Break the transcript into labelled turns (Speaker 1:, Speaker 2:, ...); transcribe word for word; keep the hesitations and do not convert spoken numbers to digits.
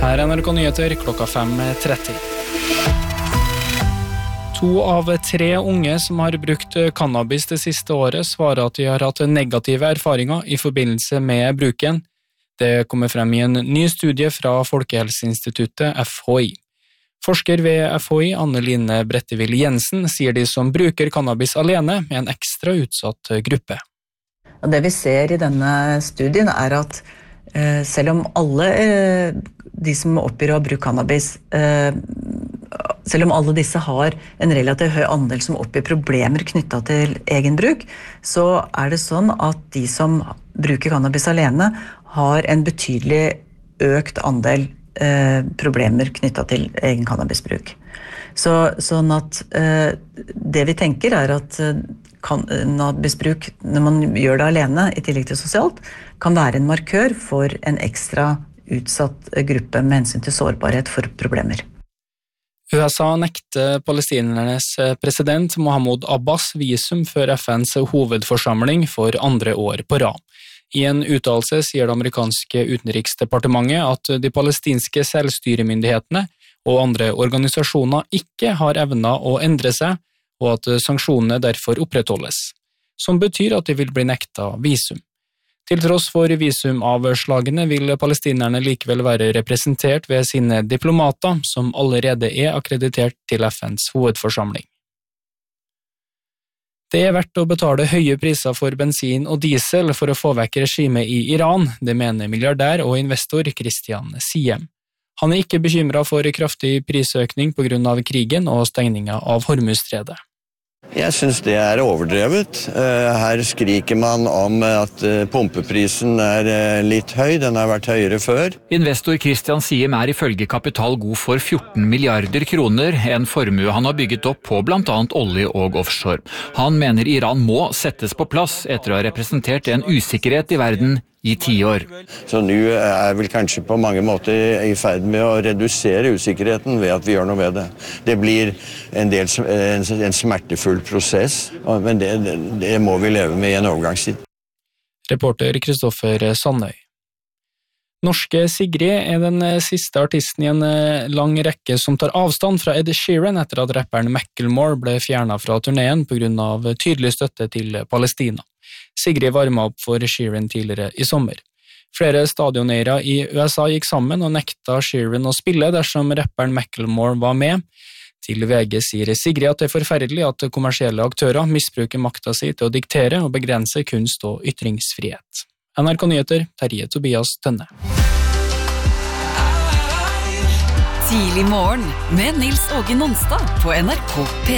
Speaker 1: Her er N R K Nyheter klokka fem tretti. To av tre unge som har brukt cannabis det siste året svarer at de har hatt negative erfaringer i forbindelse med bruken. Det kommer frem i en ny studie fra Folkehelseinstituttet F H I. Forsker ved F H I, Anne-Line Brettevill Jensen, sier de som bruker cannabis alene med en ekstra utsatt gruppe.
Speaker 2: Det vi ser i denne studien er at eh, selv om alle eh, de som oppgir å ha brukt cannabis, eh, selv om alle disse har en relativt høy andel som oppgir problemer knyttet til egen bruk, så er det sånn at de som bruker cannabis alene har en betydelig økt andel eh, problemer knyttet til egen cannabisbruk. Så, sånn at eh, det vi tenker er at eh, cannabisbruk, når man gjør det alene i tillegg til sosialt, kan være en markør for en ekstra utsatt gruppe med hensyn til sårbarhet for problemer.
Speaker 1: U S A nekter palestinernes president Mahmoud Abbas visum før F N's hovedforsamling for andre år på rad. I en uttalelse sier det amerikanske utenriksdepartementet at de palestinske selvstyremyndighetene og andre organisasjoner ikke har evnet å endre seg, og at sanksjonene derfor opprettholdes, som betyr at de vil bli nektet visum. Til tross for visumavslagene vil palestinerne likevel være representert ved sine diplomater, som allerede er akkreditert til F N's hovedforsamling. Det er verdt å betale høye priser for bensin og diesel for å få vekk regimet i Iran, det mener milliardær og investor Christian Siem. Han er ikke bekymret for kraftig prisøkning på grunn av krigen og stengningen av Hormuzstredet.
Speaker 3: Jeg synes det er overdrevet. Her skriker man om at pumpeprisen er litt høy, den har vært høyere før.
Speaker 4: Investor Christian Siem er ifølge Kapital god for fjorten milliarder kroner, en formue han har bygget opp på blant annet olje og offshore. Han mener Iran må settes på plass etter å ha representert en usikkerhet i verden i ti år.
Speaker 3: Så nå er vel kanskje på mange måter i ferd med å redusere usikkerheten ved at vi gjør noe med det. Det blir en, del, en, en smertefull prosess, men det, det, det må vi leve med i en overgangstid.
Speaker 1: Reporter Kristoffer Sandøy. Norske Sigrid er den siste artisten i en lang rekke som tar avstand fra Ed Sheeran etter at rapperen Macklemore ble fjernet fra turneen på grunn av tydelig støtte til Palestina. Sigrid varmet opp for Sheeran tidligere i sommer. Flere stadioneiere i U S A gikk sammen og nekta Sheeran å spille dersom rapperen Macklemore var med. Til V G sier Sigrid at det er forferdelig at kommersielle aktører misbruker makta si til å diktere og begrense kunst- og ytringsfrihet. N R K Nyheter, Terje Tobias Tønne.
Speaker 5: Tidlig morgen med Nils Åge Nonstad på N R K P.